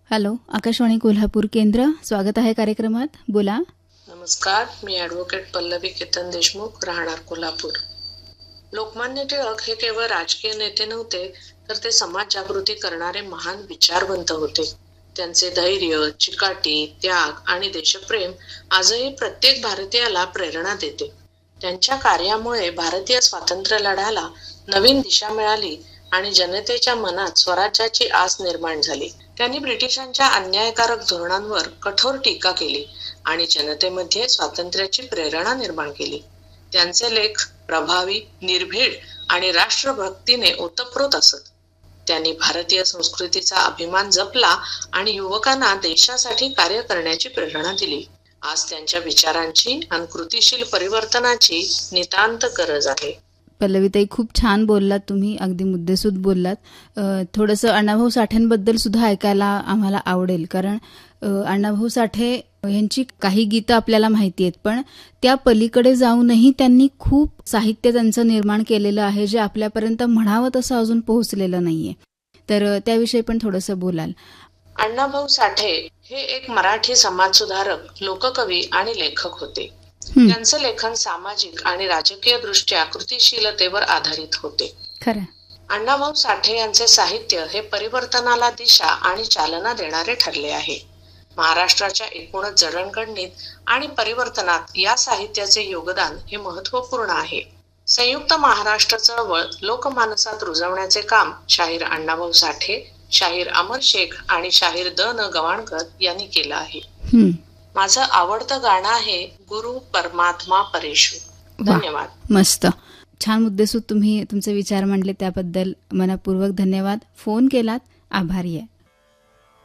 Hello, Akashvani Kolhapur केंद्र, स्वागत आहे कार्यक्रमात. बोला. नमस्कार, मी ॲडव्होकेट पल्लवी केतन देशमुख, राहणार कोल्हापूर. लोकमान्य टिळक हे केवळ राजकीय नेते नव्हते, तर ते समाज जागृती करणारे महान विचारवंत होते. त्यांचे धैर्य, चिकाटी, त्याग आणि देशप्रेम आजही प्रत्येक भारतीयाला प्रेरणा देते. त्यांच्या कार्यामुळे भारतीय स्वातंत्र्य लढ्याला नवीन दिशा मिळाली आणि जनतेच्या मनात स्वराज्याची आस निर्माण झाली. त्यांनी ब्रिटिशांच्या अन्यायकारक धोरणांवर कठोर टीका केली आणि जनतेमध्ये स्वातंत्र्याची प्रेरणा निर्माण केली. त्यांचे लेख प्रभावी, निर्भीड आणि राष्ट्रभक्तीने ओतप्रोत असत. त्यांनी भारतीय संस्कृतीचा अभिमान जपला आणि युवकांना देशासाठी कार्य करण्याची प्रेरणा दिली. आज त्यांच्या विचारांची आणि कृतिशील परिवर्तनाची नितांत गरज आहे. पल्लवीताई, खूप छान बोललात तुम्ही, अगदी मुद्देसूद बोललात. थोडंसं अण्णाभाऊ साठेंबद्दल सुद्धा ऐकायला आम्हाला आवडेल, कारण अण्णाभाऊ साठे यांची काही गीतं आपल्याला माहिती आहेत, पण त्या पलीकडे जाऊनही त्यांनी खूप साहित्य त्यांचं निर्माण केलेलं आहे, जे आपल्यापर्यंत म्हणावं तसं अजून पोहोचलेलं नाहीये. तर त्याविषयी पण थोडंसं बोलाल. अण्णाभाऊ साठे हे एक मराठी समाजसुधारक, लोककवी आणि लेखक होते. त्यांचं लेखन सामाजिक आणि राजकीय दृष्ट्या कृतिशीलतेवर आधारित होते. खरं. अण्णाभाऊ साठे यांचे साहित्य हे परिवर्तनाला दिशा आणि चालना देणारे ठरले आहे. महाराष्ट्राच्या एकूणच जडणघडणीत आणि परिवर्तनात या साहित्याचे योगदान हे महत्वपूर्ण आहे. संयुक्त महाराष्ट्र चळवळ लोकमानसात रुजवण्याचे काम शाहीर अण्णाभाऊ साठे, शाहीर अमर शेख आणि शाहीर द न गवाणकर यांनी केलं आहे. माझं आवडतं गाणं आहे गुरु परमात्मा परेशू. धन्यवाद. मस्त, छान मुद्देसूद तुम्ही तुमचे विचार मांडले, त्याबद्दल मनपूर्वक धन्यवाद. फोन केलात, आभारी आहे.